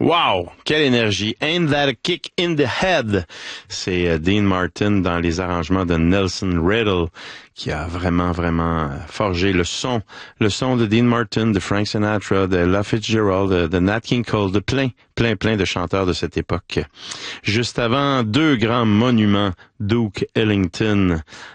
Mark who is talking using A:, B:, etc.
A: Wow! Quelle énergie! Ain't that a kick in the head? C'est Dean Martin dans les arrangements de Nelson Riddle qui a vraiment forgé le son de Dean Martin, de Frank Sinatra, de Ella Fitzgerald, de Nat King Cole, de plein de chanteurs de cette époque. Juste avant, deux grands monuments, Duke Ellington